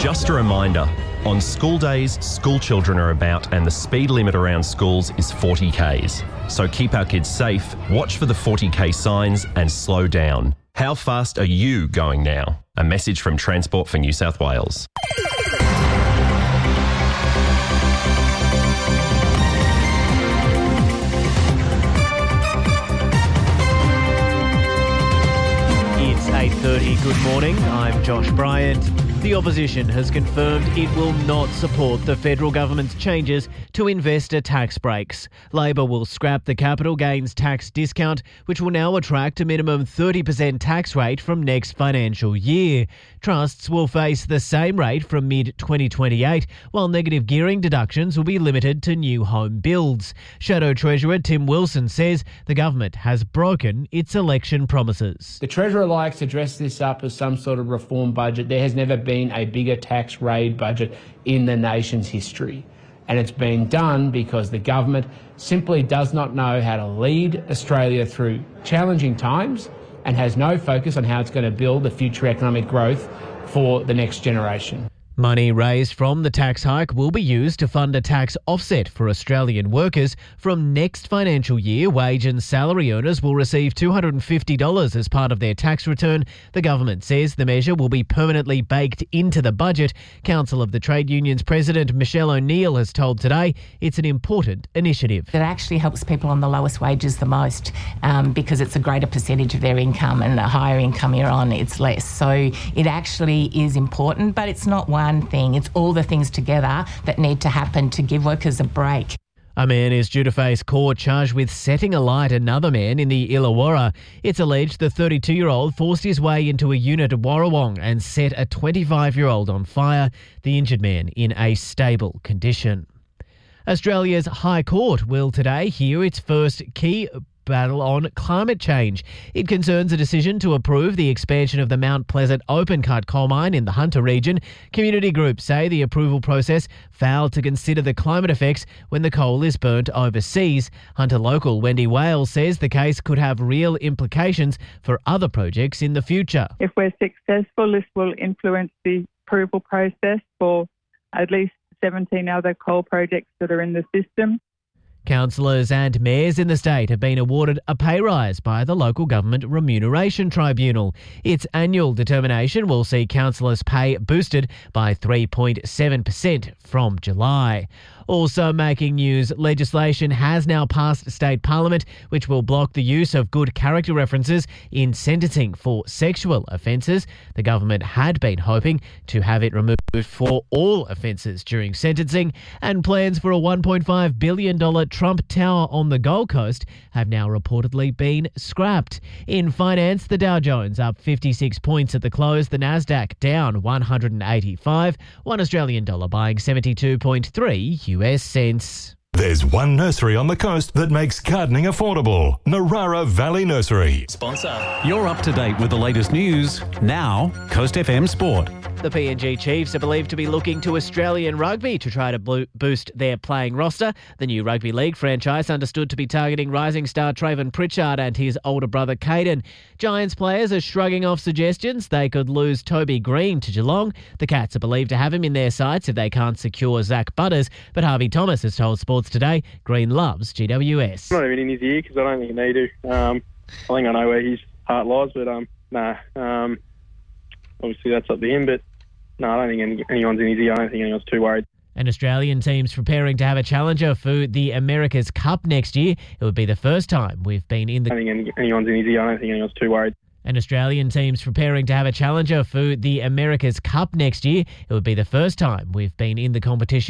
Just a reminder, on school days, school children are about and the speed limit around schools is 40 k's. So keep our kids safe, watch for the 40k signs and slow down. How fast are you going now? A message from Transport for New South Wales. It's 8:30. Good morning. I'm Josh Bryant. The opposition has confirmed it will not support the federal government's changes to investor tax breaks. Labor will scrap the capital gains tax discount, which will now attract a minimum 30% tax rate from next financial year. Trusts will face the same rate from mid-2028, while negative gearing deductions will be limited to new home builds. Shadow Treasurer Tim Wilson says the government has broken its election promises. The Treasurer likes to dress this up as some sort of reform budget. There has never been a bigger tax raid budget in the nation's history. And it's been done because the government simply does not know how to lead Australia through challenging times and has no focus on how it's going to build the future economic growth for the next generation. Money raised from the tax hike will be used to fund a tax offset for Australian workers. From next financial year, wage and salary earners will receive $250 as part of their tax return. The government says the measure will be permanently baked into the budget. Council of the Trade Union's President Michelle O'Neill has told Today it's an important initiative. It actually helps people on the lowest wages the most because it's a greater percentage of their income, and the higher income you're on, it's less. So it actually is important, but it's not one thing. It's all the things together that need to happen to give workers a break. A man is due to face court charged with setting alight another man in the Illawarra. It's alleged the 32-year-old forced his way into a unit at Warrawong and set a 25-year-old on fire, the injured man in a stable condition. Australia's High Court will today hear its first key battle on climate change. It concerns a decision to approve the expansion of the Mount Pleasant open-cut coal mine in the Hunter region. Community groups say the approval process failed to consider the climate effects when the coal is burnt overseas. Hunter local Wendy Wales says the case could have real implications for other projects in the future. If we're successful, this will influence the approval process for at least 17 other coal projects that are in the system. Councillors and mayors in the state have been awarded a pay rise by the Local Government Remuneration Tribunal. Its annual determination will see councillors' pay boosted by 3.7% from July. Also making news, legislation has now passed State Parliament, which will block the use of good character references in sentencing for sexual offences. The government had been hoping to have it removed for all offences during sentencing, and plans for a $1.5 billion Trump Tower on the Gold Coast have now reportedly been scrapped. In finance, the Dow Jones up 56 points at the close, the Nasdaq down 185, $1 Australian dollar buying 72.3 US cents. There's one nursery on the coast that makes gardening affordable. Narara Valley Nursery. Sponsor. You're up to date with the latest news. Now, Coast FM Sport. The PNG Chiefs are believed to be looking to Australian rugby to try to boost their playing roster. The new rugby league franchise understood to be targeting rising star Trayvon Pritchard and his older brother Caden. Giants players are shrugging off suggestions they could lose Toby Green to Geelong. The Cats are believed to have him in their sights if they can't secure Zach Butters, but Harvey Thomas has told Sports Today Green loves GWS. Not even in his ear because I don't think you need to. I think I know where his heart lies, but obviously that's up to him, but no, I don't think anyone's in his ear. I don't think anyone's too worried. An Australian team's preparing to have a challenger for the America's Cup next year. It would be the first time we've been in the... I don't think anyone's in his ear. I don't think anyone's too worried. An Australian team's preparing to have a challenger for the America's Cup next year. It would be the first time we've been in the competition